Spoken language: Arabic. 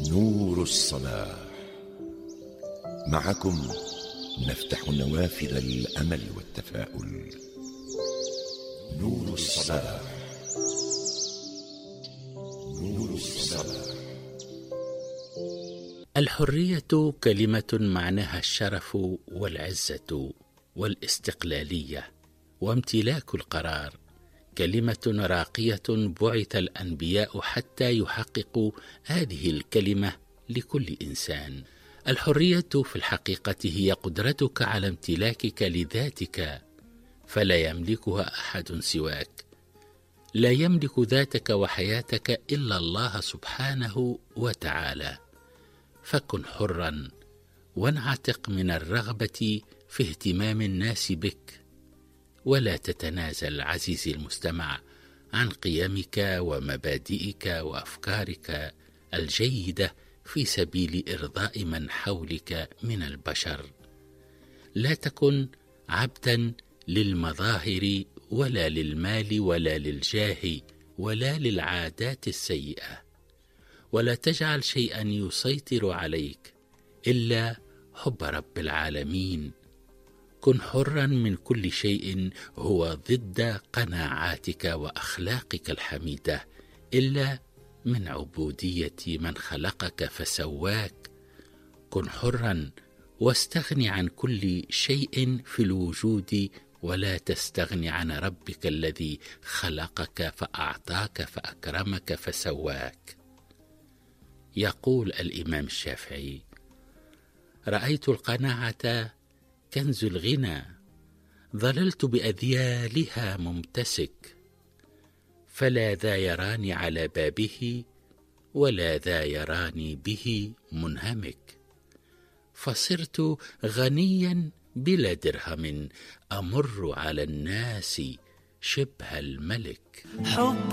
نور الصلاح. معكم نفتح نوافذ الأمل والتفاؤل. نور الصلاح. نور الصلاح. الحرية كلمة معناها الشرف والعزة والاستقلالية وامتلاك القرار، كلمة راقية بعث الأنبياء حتى يحققوا هذه الكلمة لكل إنسان. الحرية في الحقيقة هي قدرتك على امتلاكك لذاتك، فلا يملكها أحد سواك. لا يملك ذاتك وحياتك إلا الله سبحانه وتعالى، فكن حرا وانعتق من الرغبة في اهتمام الناس بك، ولا تتنازل عزيزي المستمع عن قيمك ومبادئك وأفكارك الجيدة في سبيل إرضاء من حولك من البشر. لا تكن عبدا للمظاهر ولا للمال ولا للجاه ولا للعادات السيئة، ولا تجعل شيئا يسيطر عليك إلا حب رب العالمين. كن حرا من كل شيء هو ضد قناعاتك وأخلاقك الحميدة، إلا من عبودية من خلقك فسواك. كن حرا واستغن عن كل شيء في الوجود، ولا تستغن عن ربك الذي خلقك فأعطاك فأكرمك فسواك. يقول الإمام الشافعي: رأيت القناعة كنز الغنى، ظللت بأذيالها ممتسك، فلا ذا يراني على بابه ولا ذا يراني به منهمك، فصرت غنيا بلا درهم أمر على الناس شبه الملك.